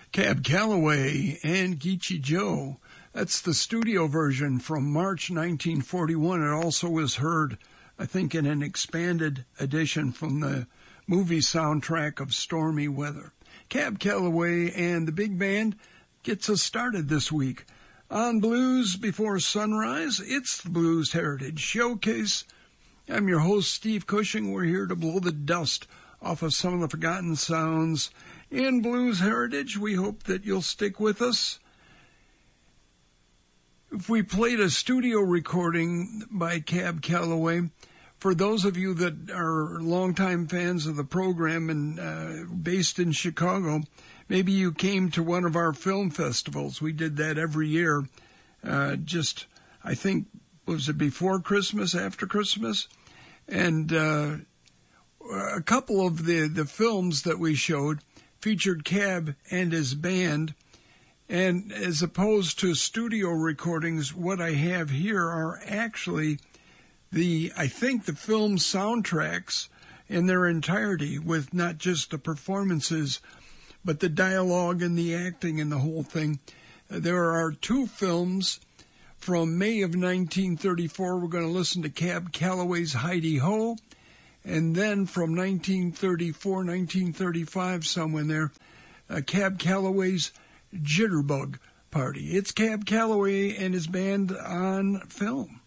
Cab Calloway and Geechee Joe. That's the studio version from March 1941. It also was heard, I think, in an expanded edition from the movie soundtrack of Stormy Weather. Cab Calloway and the big band gets us started this week. On Blues Before Sunrise, it's the Blues Heritage Showcase. I'm your host, Steve Cushing. We're here to blow the dust off of some of the forgotten sounds in blues heritage. We hope that you'll stick with us. If we played a studio recording by Cab Calloway, for those of you that are longtime fans of the program and based in Chicago, maybe you came to one of our film festivals. We did that every year. I think, was it before Christmas, after Christmas? And a couple of the films that we showed featured Cab and his band. And as opposed to studio recordings, what I have here are actually the film soundtracks in their entirety, with not just the performances, but the dialogue and the acting and the whole thing. There are two films from May of 1934. We're going to listen to Cab Calloway's Heidi Ho. And then from 1934, 1935, somewhere in there, Cab Calloway's Jitterbug Party. It's Cab Calloway and his band on film.